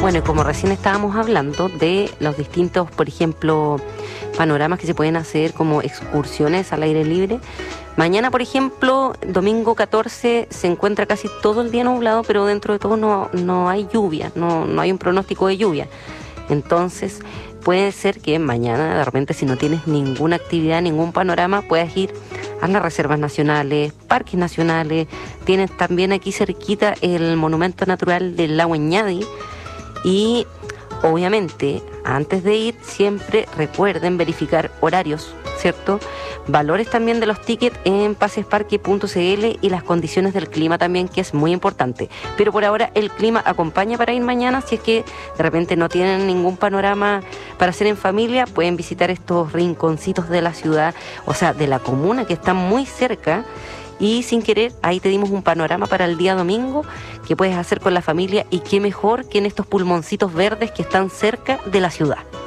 Bueno, como recién estábamos hablando de los distintos, por ejemplo, panoramas que se pueden hacer como excursiones al aire libre. Mañana, por ejemplo, domingo 14, se encuentra casi todo el día nublado, pero dentro de todo no hay lluvia, no hay un pronóstico de lluvia. Entonces, puede ser que mañana, de repente, si no tienes ninguna actividad, ningún panorama, puedas ir a las reservas nacionales, parques nacionales. Tienes también aquí cerquita el monumento natural del lago Ñadi. Y obviamente, antes de ir, siempre recuerden verificar horarios, ¿cierto? Valores también de los tickets en pasesparque.cl y las condiciones del clima también, que es muy importante. Pero por ahora el clima acompaña para ir mañana. Si es que de repente no tienen ningún panorama para hacer en familia, pueden visitar estos rinconcitos de la ciudad, o sea, de la comuna, que están muy cerca. Y sin querer, ahí te dimos un panorama para el día domingo que puedes hacer con la familia, y qué mejor que en estos pulmoncitos verdes que están cerca de la ciudad.